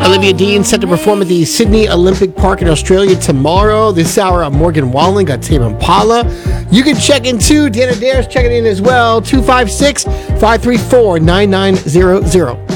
Olivia Dean set to perform at the Sydney Olympic Park in Australia tomorrow. This hour, Morgan Wallen got Tame Impala. You can check in too. Dana Dare's checking in as well. 256-534-9900.